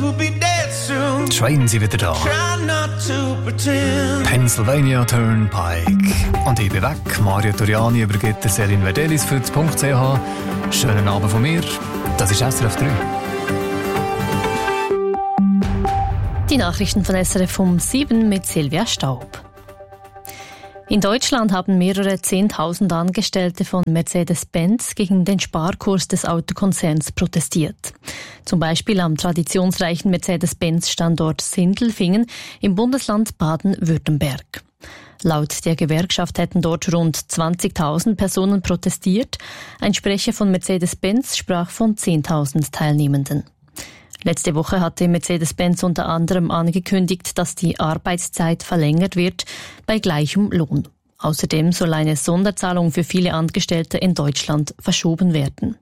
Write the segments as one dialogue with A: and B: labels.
A: Schwein sind wieder da. Pennsylvania Turnpike. Und ich bin weg. Mario Toriani übergibt der Selin Verdelis für das .ch. Schönen Abend von mir. Das ist SRF 3.
B: Die Nachrichten von SRF um 7 mit Silvia Staub. In Deutschland haben mehrere 10.000 Angestellte von Mercedes-Benz gegen den Sparkurs des Autokonzerns protestiert. Zum Beispiel am traditionsreichen Mercedes-Benz-Standort Sindelfingen im Bundesland Baden-Württemberg. Laut der Gewerkschaft hätten dort rund 20.000 Personen protestiert. Ein Sprecher von Mercedes-Benz sprach von 10.000 Teilnehmenden. Letzte Woche hatte Mercedes-Benz unter anderem angekündigt, dass die Arbeitszeit verlängert wird bei gleichem Lohn. Außerdem soll eine Sonderzahlung für viele Angestellte in Deutschland verschoben werden.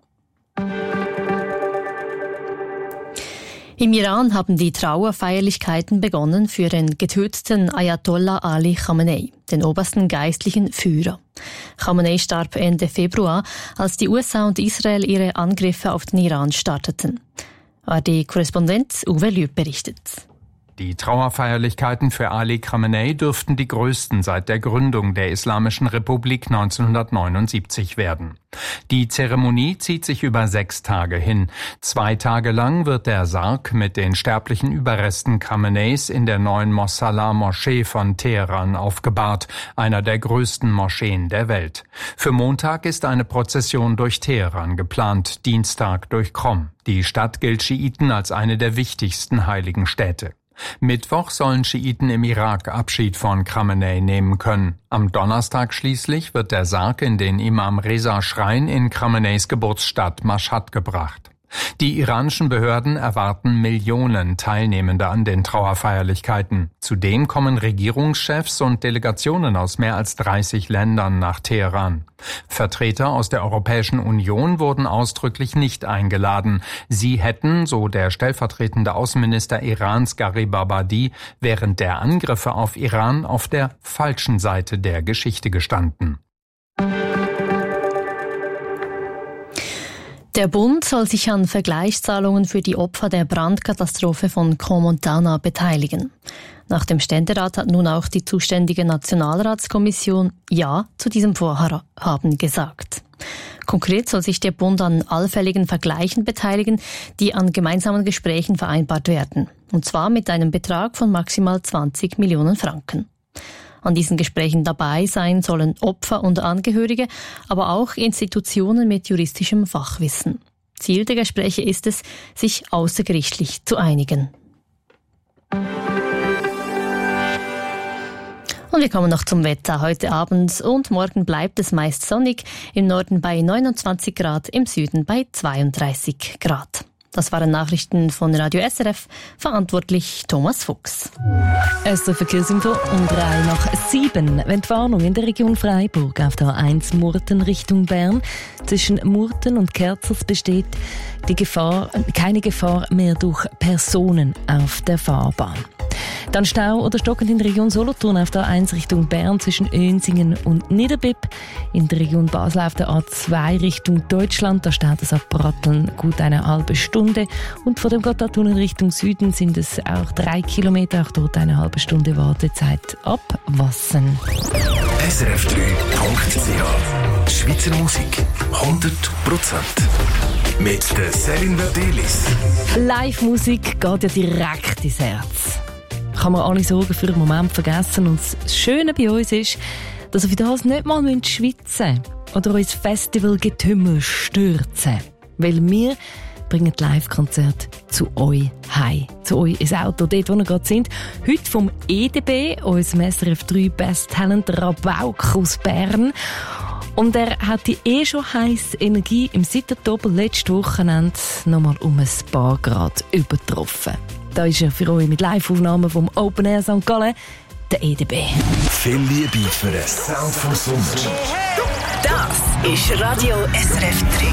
B: Im Iran haben die Trauerfeierlichkeiten begonnen für den getöteten Ayatollah Ali Khamenei, den obersten geistlichen Führer. Khamenei starb Ende Februar, als die USA und Israel ihre Angriffe auf den Iran starteten. ARD-Korrespondent Uwe Lüb berichtet.
C: Die Trauerfeierlichkeiten für Ali Khamenei dürften die größten seit der Gründung der Islamischen Republik 1979 werden. Die Zeremonie zieht sich über 6 Tage hin. 2 Tage lang wird der Sarg mit den sterblichen Überresten Khameneis in der neuen Mossallah-Moschee von Teheran aufgebahrt, einer der größten Moscheen der Welt. Für Montag ist eine Prozession durch Teheran geplant, Dienstag durch Qom. Die Stadt gilt Schiiten als eine der wichtigsten heiligen Städte. Mittwoch sollen Schiiten im Irak Abschied von Khamenei nehmen können. Am Donnerstag schließlich wird der Sarg in den Imam Reza Schrein in Khameneis Geburtsstadt Mashhad gebracht. Die iranischen Behörden erwarten Millionen Teilnehmende an den Trauerfeierlichkeiten. Zudem kommen Regierungschefs und Delegationen aus mehr als 30 Ländern nach Teheran. Vertreter aus der Europäischen Union wurden ausdrücklich nicht eingeladen. Sie hätten, so der stellvertretende Außenminister Irans Garibabadi, während der Angriffe auf Iran auf der falschen Seite der Geschichte gestanden.
B: Der Bund soll sich an Vergleichszahlungen für die Opfer der Brandkatastrophe von Crans-Montana beteiligen. Nach dem Ständerat hat nun auch die zuständige Nationalratskommission Ja zu diesem Vorhaben gesagt. Konkret soll sich der Bund an allfälligen Vergleichen beteiligen, die an gemeinsamen Gesprächen vereinbart werden. Und zwar mit einem Betrag von maximal 20 Millionen Franken. An diesen Gesprächen dabei sein sollen Opfer und Angehörige, aber auch Institutionen mit juristischem Fachwissen. Ziel der Gespräche ist es, sich außergerichtlich zu einigen. Und wir kommen noch zum Wetter. Heute Abend und morgen bleibt es meist sonnig, im Norden bei 29 Grad, im Süden bei 32 Grad. Das waren Nachrichten von Radio SRF, verantwortlich Thomas Fuchs.
D: SRF Verkehrsinfo um 7. Wenn die Warnung in der Region Freiburg auf der A1 Murten Richtung Bern zwischen Murten und Kerzers besteht keine Gefahr mehr durch Personen auf der Fahrbahn. Dann Stau oder stockend in der Region Solothurn auf der A1 Richtung Bern zwischen Önsingen und Niederbipp. In der Region Basel auf der A2 Richtung Deutschland, da steht es ab Bratteln gut eine halbe Stunde. Und vor dem Gotthardtunnel Richtung Süden sind es auch 3 Kilometer, auch dort eine halbe Stunde Wartezeit ab Wassen.
E: SRF3.ch Schweizer Musik 100%. Mit der Selin Verdelis.
D: Live-Musik geht ja direkt ins Herz. Kann man alle Sorgen für einen Moment vergessen. Und das Schöne bei uns ist, dass wir für das nicht mal schwitzen oder uns Festivalgetümmel stürzen. Weil wir bringen Live-Konzerte zu euch heim, zu euch ins Auto, dort wo wir gerade sind. Heute vom EDB, unserem SRF 3 Best Talent Rabauk aus Bern. Und er hat die schon heisse Energie im Sittertobel letztes Wochenende nochmal um ein paar Grad übertroffen. Da ist er für euch mit Live-Aufnahmen vom Open Air St. Gallen, der EDB.
E: Viel Liebe für den Sound vom Sommer.
F: Das ist Radio SRF 3.